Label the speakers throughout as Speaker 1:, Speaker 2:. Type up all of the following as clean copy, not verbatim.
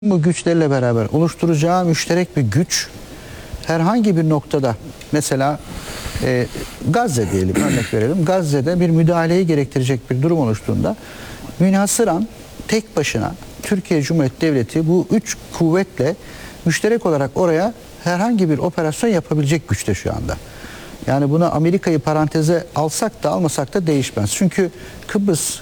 Speaker 1: Bu güçlerle beraber oluşturacağı müşterek bir güç herhangi bir noktada, mesela Gazze diyelim, örnek verelim, Gazze'de bir müdahaleyi gerektirecek bir durum oluştuğunda münhasıran tek başına Türkiye Cumhuriyeti Devleti bu üç kuvvetle müşterek olarak oraya herhangi bir operasyon yapabilecek güçte şu anda. Yani buna Amerika'yı paranteze alsak da almasak da değişmez. Çünkü Kıbrıs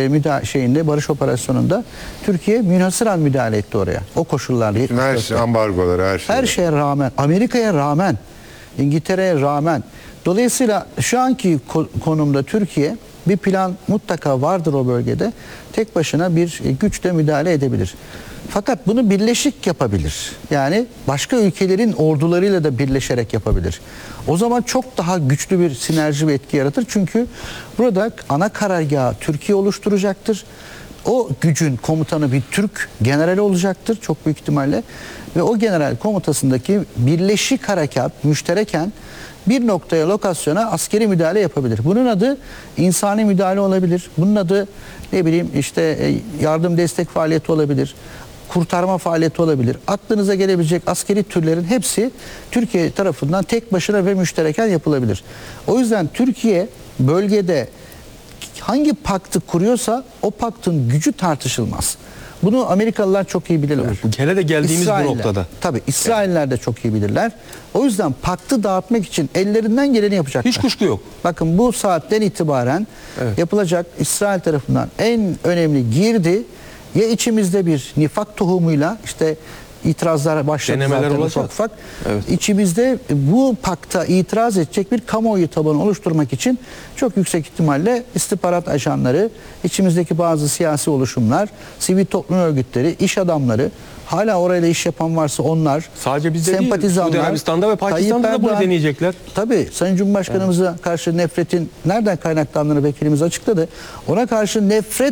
Speaker 1: barış operasyonunda Türkiye münhasıran müdahale etti oraya. O koşullarla.
Speaker 2: Her şey, ambargolar,
Speaker 1: her şeye rağmen, Amerika'ya rağmen, İngiltere'ye rağmen. Dolayısıyla şu anki konumda Türkiye bir plan mutlaka vardır o bölgede. Tek başına bir güçle müdahale edebilir. Fakat bunu birleşik yapabilir. Yani başka ülkelerin ordularıyla da birleşerek yapabilir. O zaman çok daha güçlü bir sinerji ve etki yaratır. Çünkü burada ana karargahı Türkiye oluşturacaktır. O gücün komutanı bir Türk generali olacaktır çok büyük ihtimalle. Ve o general komutasındaki birleşik harekat müştereken bir noktaya, lokasyona askeri müdahale yapabilir. Bunun adı insani müdahale olabilir. Bunun adı ne bileyim işte yardım destek faaliyeti olabilir. Kurtarma faaliyeti olabilir. Aklınıza gelebilecek askeri türlerin hepsi Türkiye tarafından tek başına ve müştereken yapılabilir. O yüzden Türkiye bölgede hangi paktı kuruyorsa o paktın gücü tartışılmaz. Bunu Amerikalılar çok iyi bilirler.
Speaker 3: Hele de geldiğimiz bu noktada.
Speaker 1: Tabii İsrailler de çok iyi bilirler. O yüzden paktı dağıtmak için ellerinden geleni yapacaklar.
Speaker 3: Hiç kuşku yok.
Speaker 1: Bakın bu saatten itibaren yapılacak İsrail tarafından en önemli girdi ya içimizde bir nifak tohumuyla işte itirazlar başladı
Speaker 3: denemeler
Speaker 1: zaten
Speaker 3: olacak.
Speaker 1: ufak.
Speaker 3: Evet.
Speaker 1: İçimizde bu pakta itiraz edecek bir kamuoyu tabanı oluşturmak için çok yüksek ihtimalle istihbarat ajanları, içimizdeki bazı siyasi oluşumlar, sivil toplum örgütleri, iş adamları, hala orayla iş yapan varsa onlar,
Speaker 3: sadece bizde
Speaker 1: sempatizanlar,
Speaker 3: değil, Suudi Arabistan'da ve Pakistan'da da bunu deneyecekler.
Speaker 1: Tabii Sayın Cumhurbaşkanımıza karşı nefretin nereden kaynaklandığını vekilimiz açıkladı. Ona karşı nefret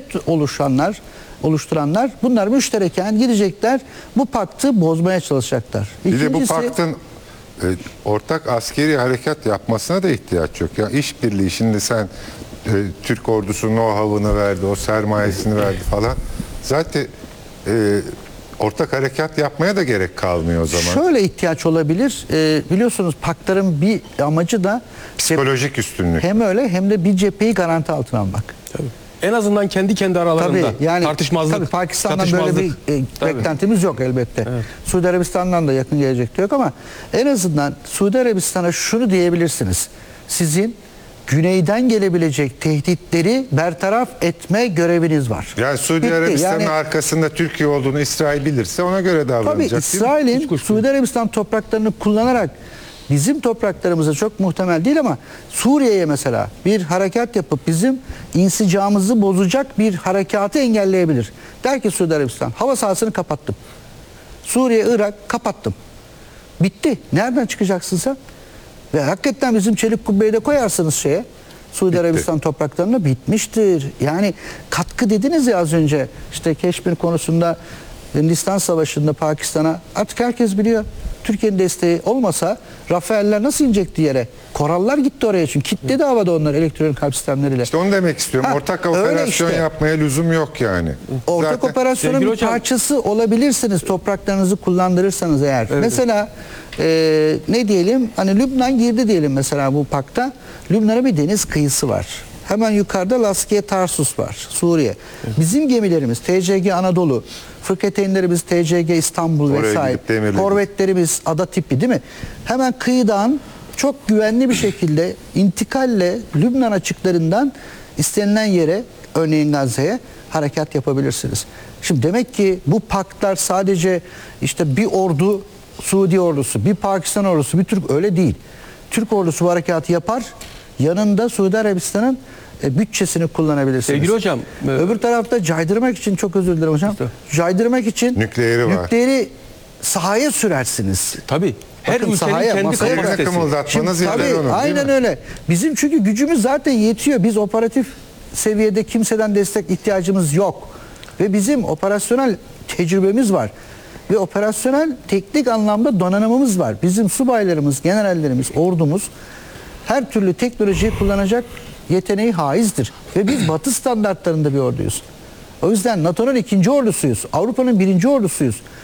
Speaker 1: oluşturanlar bunlar müştereken gidecekler, bu paktı bozmaya çalışacaklar.
Speaker 2: Bir de bu paktın ortak askeri harekat yapmasına da ihtiyaç yok. Yani işbirliği, şimdi sen Türk ordusunun o havını verdi, o sermayesini verdi falan. Zaten ortak harekat yapmaya da gerek kalmıyor o zaman.
Speaker 1: Şöyle ihtiyaç olabilir. Biliyorsunuz paktların bir amacı da
Speaker 2: psikolojik üstünlük.
Speaker 1: Hem öyle hem de bir cepheyi garanti altına almak.
Speaker 3: Tabii. En azından kendi aralarında
Speaker 1: yani,
Speaker 3: tartışmazlık.
Speaker 1: Tabii Pakistan'dan böyle bir beklentimiz yok elbette. Evet. Suudi Arabistan'dan da yakın gelecekte yok ama en azından Suudi Arabistan'a şunu diyebilirsiniz. Sizin güneyden gelebilecek tehditleri bertaraf etme göreviniz var.
Speaker 2: Yani Suudi Arabistan'ın arkasında Türkiye olduğunu İsrail bilirse ona göre davranacak.
Speaker 1: Tabii İsrail'in Suudi Arabistan topraklarını kullanarak bizim topraklarımıza çok muhtemel değil ama Suriye'ye mesela bir harekat yapıp bizim insicamımızı bozacak bir harekatı engelleyebilir. Der ki Suudi Arabistan, hava sahasını kapattım. Suriye, Irak kapattım. Bitti. Nereden çıkacaksın sen? Ve hakikaten bizim çelik kubbeyi de koyarsanız Suudi Arabistan topraklarına bitmiştir. Yani katkı dediniz ya az önce, işte Keşmir konusunda Hindistan Savaşı'nda Pakistan'a artık herkes biliyor. Türkiye'nin desteği olmasa Rafael'ler nasıl inecekti yere? Korallar gitti oraya çünkü kilitledi havada onlar elektronik harp sistemleriyle.
Speaker 2: İşte onu demek istiyorum. Ortak operasyon yapmaya lüzum yok yani.
Speaker 1: Ortak operasyonun bir parçası olabilirsiniz topraklarınızı kullandırırsanız eğer. Evet. Mesela ne diyelim, hani Lübnan girdi diyelim mesela bu pakta. Lübnan'a bir deniz kıyısı var. Hemen yukarıda Laskiye Tarsus var, Suriye. Evet. Bizim gemilerimiz TCG Anadolu, fırkateynlerimiz TCG İstanbul vesaire, korvetlerimiz ada tipi değil mi? Hemen kıyıdan çok güvenli bir şekilde intikalle Lübnan açıklarından istenilen yere, örneğin Gazze'ye harekat yapabilirsiniz. Şimdi demek ki bu paktlar sadece işte bir ordu, Suudi ordusu, bir Pakistan ordusu, bir Türk, öyle değil. Türk ordusu bu harekatı yapar. Yanında Suudi Arabistan'ın bütçesini kullanabilirsiniz.
Speaker 3: Sevgili hocam.
Speaker 1: Öbür tarafta caydırmak için, çok özür dilerim hocam. İşte. Caydırmak için nükleeri sahaya sürersiniz.
Speaker 3: Tabii. Her ülkenin kendi
Speaker 2: kapasitesi.
Speaker 1: Aynen öyle. Bizim çünkü gücümüz zaten yetiyor. Biz operatif seviyede kimseden destek ihtiyacımız yok. Ve bizim operasyonel tecrübemiz var. Ve operasyonel teknik anlamda donanımımız var. Bizim subaylarımız, generallerimiz, ordumuz her türlü teknolojiyi kullanacak yeteneği haizdir. Ve biz Batı standartlarında bir orduyuz. O yüzden NATO'nun 2. ordusuyuz. Avrupa'nın 1. ordusuyuz.